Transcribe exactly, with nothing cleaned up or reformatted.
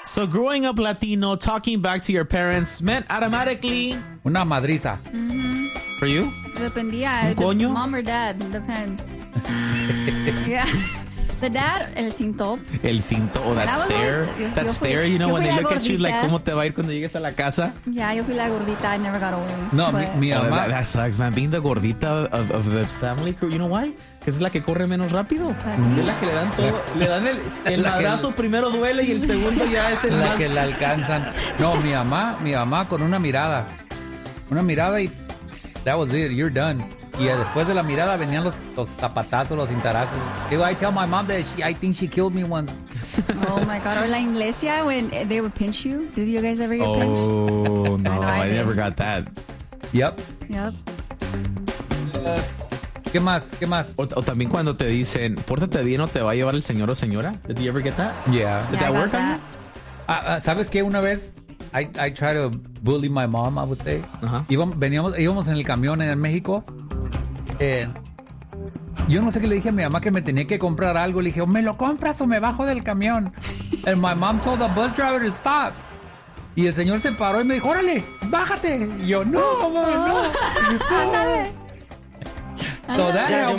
So growing up Latino, talking back to your parents meant automatically... Una madriza. For you? Dependía. ¿Un coño? Mom or dad, depends. Yeah. The dad, el cinto. El cinto o that, That was stare. always- yo- that yo fui- stare, you know, yo when fui they la look at you like, gordita. ¿cómo te va a ir cuando llegues a la casa? Yeah, yo fui la gordita. I never got away. No, But- mi, mi Oh, mamá. that, that sucks, man. Being the gordita of, of the family crew, you know why? Que es la que corre menos rápido. Es la que le dan todo. Le dan el, el La que- madrazo primero duele y el segundo ya es el La más... que la alcanzan. No, mi mamá, mi mamá con una mirada. Una mirada y that was it, you're done. Y después de la mirada venían los, los zapatazos, los cintarazos. Digo, I tell my mom that she, I think she killed me once. Oh my God. Or la iglesia, when they would pinch you. Did you guys ever get pinched? Oh, no, I know I I did. never got that. Yep. Yep. ¿Qué más? ¿Qué más? O, o también cuando te dicen, pórtate bien o te va a llevar el señor o señora. Did you ever get that? Yeah. Did Yeah, that I got work on you? that. Ah, ah, ¿Sabes qué? Una vez, I, I try to bully my mom, I would say. Ajá. Íbamos, veníamos, íbamos en el camión en México. Eh, yo no sé qué le dije a mi mamá que me tenía que comprar algo. Le dije, o me lo compras o me bajo del camión. And my mom told the bus driver to stop. Y el señor se paró y me dijo, órale, bájate. Y yo, no, mamá, no. no. So that helped